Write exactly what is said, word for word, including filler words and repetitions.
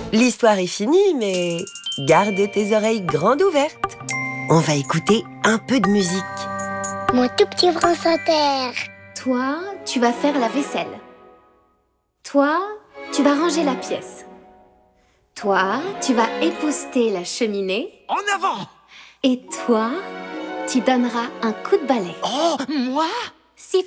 L'histoire est finie, mais garde tes oreilles grandes ouvertes. On va écouter un peu de musique. Mon tout petit France Inter. Toi, tu vas faire la vaisselle. Toi, tu vas ranger la pièce. Toi, tu vas épousseter la cheminée. En avant! Et toi, tu donneras un coup de balai. Oh, moi? Siffle